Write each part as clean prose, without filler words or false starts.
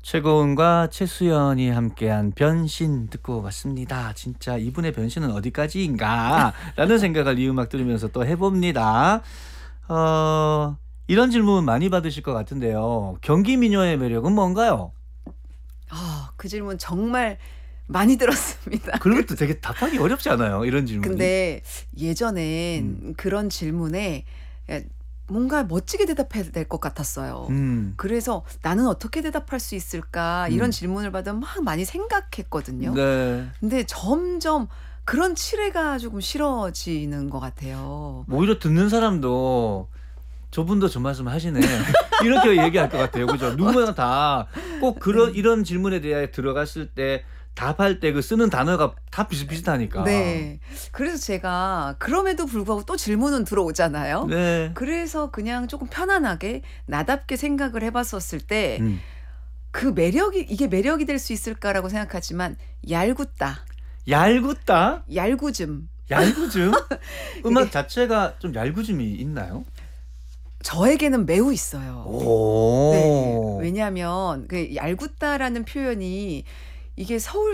최고은과 최수연이 함께한 변신 듣고 왔습니다. 진짜 이분의 변신은 어디까지인가 라는 생각을 이 음악 들으면서 또 해봅니다. 이런 질문 많이 받으실 것 같은데요. 경기 미녀의 매력은 뭔가요? 그 질문 정말 많이 들었습니다. 그런 것도 되게 답하기 어렵지 않아요? 이런 질문이. 근데 예전엔 그런 질문에 뭔가 멋지게 대답해야 될 것 같았어요. 그래서 나는 어떻게 대답할 수 있을까 이런 질문을 받으면 막 많이 생각했거든요. 네. 근데 점점 그런 칠해가 조금 싫어지는 것 같아요. 오히려 듣는 사람도 저분도 저 말씀 하시네. 이렇게 얘기할 것 같아요. 그죠? 누구나 다 꼭 이런 질문에 대해 들어갔을 때 답할 때 그 쓰는 단어가 다 비슷비슷하니까. 네. 그래서 제가 그럼에도 불구하고 또 질문은 들어오잖아요. 네. 그래서 그냥 조금 편안하게 나답게 생각을 해봤었을 때 그 이게 매력이 될 수 있을까라고 생각하지만 얄궂다. 얄궂다? 얄궂음. 얄궂음? 음악 자체가 좀 얄궂음이 있나요? 저에게는 매우 있어요. 오. 네. 왜냐하면 그 얄궂다라는 표현이 이게 서울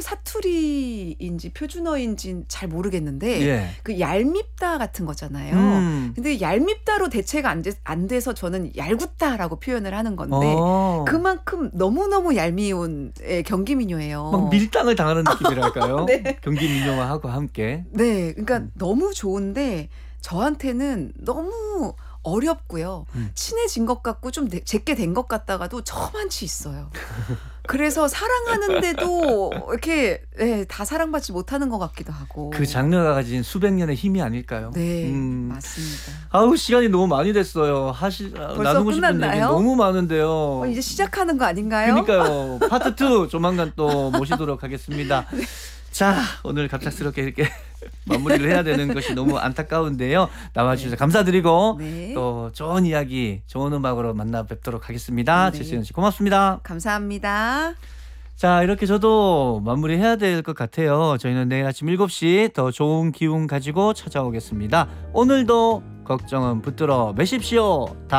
사투리인지 표준어인지 잘 모르겠는데 예. 그 얄밉다 같은 거잖아요. 근데 얄밉다로 대체가 안 돼서 저는 얄궂다라고 표현을 하는 건데 그만큼 너무너무 얄미운 경기 미녀예요. 막 밀당을 당하는 느낌이랄까요? 네. 경기 미녀하고 함께. 네. 그러니까 너무 좋은데 저한테는 너무 어렵고요. 친해진 것 같고 좀 제게 된 것 같다가도 저만치 있어요. 그래서 사랑하는데도 이렇게 다 사랑받지 못하는 것 같기도 하고. 그 장르가 가진 수백 년의 힘이 아닐까요? 네, 맞습니다. 아우 시간이 너무 많이 됐어요. 벌써 나누고 싶은 얘기 끝났나요? 너무 많은데요. 이제 시작하는 거 아닌가요? 그러니까요. 파트 2 조만간 또 모시도록 하겠습니다. 네. 자, 오늘 갑작스럽게 이렇게 마무리를 해야 되는 것이 너무 안타까운데요. 나와주셔서 감사드리고 네. 또 좋은 이야기, 좋은 음악으로 만나 뵙도록 하겠습니다. 네. 최수연 씨 고맙습니다. 감사합니다. 자, 이렇게 저도 마무리해야 될 것 같아요. 저희는 내일 아침 7시 더 좋은 기운 가지고 찾아오겠습니다. 오늘도 걱정은 붙들어 매십시오.